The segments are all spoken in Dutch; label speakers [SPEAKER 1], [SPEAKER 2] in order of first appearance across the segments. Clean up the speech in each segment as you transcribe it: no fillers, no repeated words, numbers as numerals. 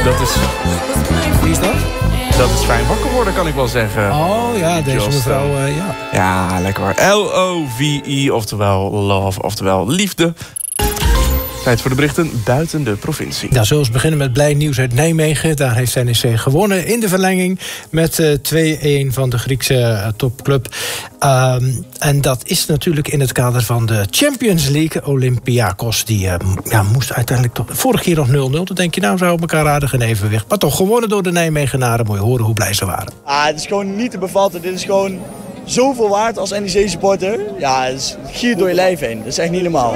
[SPEAKER 1] Dat is...
[SPEAKER 2] Wie is dat?
[SPEAKER 1] Dat is fijn wakker worden, kan ik wel zeggen.
[SPEAKER 2] Oh ja, deze
[SPEAKER 1] Just,
[SPEAKER 2] mevrouw, ja.
[SPEAKER 1] Ja, lekker hoor. LOVE, oftewel love, oftewel liefde. Tijd voor de berichten buiten de provincie.
[SPEAKER 2] Ja, zullen we beginnen met blij nieuws uit Nijmegen. Daar heeft NEC gewonnen in de verlenging met 2-1 van de Griekse topclub. En dat is natuurlijk in het kader van de Champions League. Olympiakos, die moest uiteindelijk toch... Vorige keer nog 0-0. Dan denk je, nou zou elkaar aardig in evenwicht. Maar toch gewonnen door de Nijmegenaren. Moet je horen hoe blij ze waren.
[SPEAKER 3] Het is gewoon niet te bevatten. Dit is gewoon zoveel waard als NEC-supporter. Ja, het giert door je lijf heen. Dat is echt niet normaal.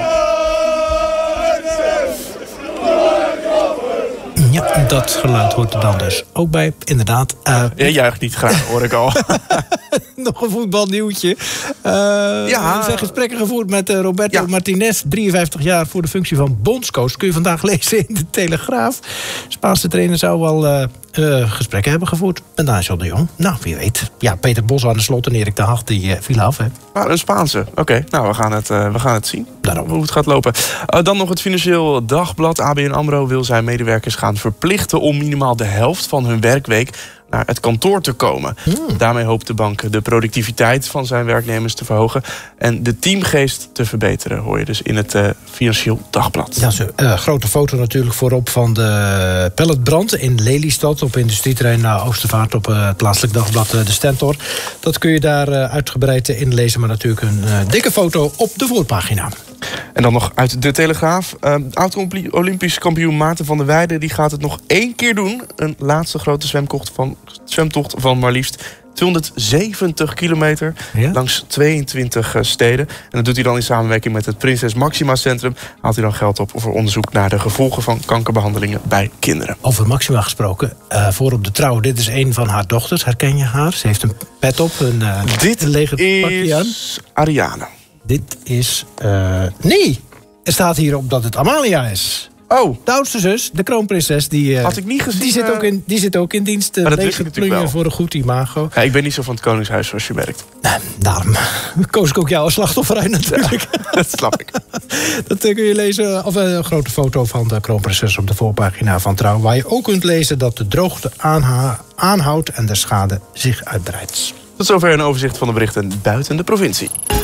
[SPEAKER 2] Ja, dat geluid hoort er dan dus ook bij, inderdaad.
[SPEAKER 1] Je juicht niet graag, hoor ik al.
[SPEAKER 2] Nog een voetbalnieuwtje. Er zijn gesprekken gevoerd met Roberto Martinez, 53 jaar voor de functie van bondscoach. Kun je vandaag lezen in de Telegraaf. De Spaanse trainer zou wel gesprekken hebben gevoerd met Nigel de Jong. Nou, wie weet. Ja, Peter Bos aan de slot en Erik de Hag, die viel af. Hè.
[SPEAKER 1] Maar een Spaanse. Oké, nou, we gaan het zien. Daarom hoe het gaat lopen. Dan nog het Financieel Dagblad. ABN AMRO wil zijn medewerkers gaan verplichten om minimaal de helft van hun werkweek naar het kantoor te komen. Daarmee hoopt de bank de productiviteit van zijn werknemers te verhogen en de teamgeest te verbeteren, hoor je dus in het Financieel Dagblad.
[SPEAKER 2] Ja, een grote foto natuurlijk voorop van de pelletbrand in Lelystad op industrieterrein Oostervaart op het plaatselijk dagblad De Stentor. Dat kun je daar uitgebreid inlezen, maar natuurlijk een dikke foto op de voorpagina.
[SPEAKER 1] En dan nog uit de Telegraaf. Oud-Olympisch kampioen Maarten van der Weijden die gaat het nog 1 keer doen. Een laatste grote zwemtocht van maar liefst 270 kilometer langs 22 steden. En dat doet hij dan in samenwerking met het Prinses Maxima Centrum. Haalt hij dan geld op voor onderzoek naar de gevolgen van kankerbehandelingen bij kinderen.
[SPEAKER 2] Over Maxima gesproken, voor op de trouw. Dit is een van haar dochters, herken je haar? Ze heeft een pet op, een legerpakje aan.
[SPEAKER 1] Ariane.
[SPEAKER 2] Dit is... nee, er staat hier op dat het Amalia is.
[SPEAKER 1] Oh.
[SPEAKER 2] De oudste zus, de kroonprinses, die...
[SPEAKER 1] Had ik niet gezien.
[SPEAKER 2] Die zit ook in dienst. Legerplungen voor een goed imago.
[SPEAKER 1] Ja, ik ben niet zo van het Koningshuis, zoals je merkt.
[SPEAKER 2] Daarom koos ik ook jou als slachtoffer uit natuurlijk.
[SPEAKER 1] Ja, dat snap ik.
[SPEAKER 2] Dat kun je lezen. Of een grote foto van de kroonprinses op de voorpagina van Trouw. Waar je ook kunt lezen dat de droogte aanhoudt en de schade zich uitbreidt.
[SPEAKER 1] Tot zover een overzicht van de berichten buiten de provincie.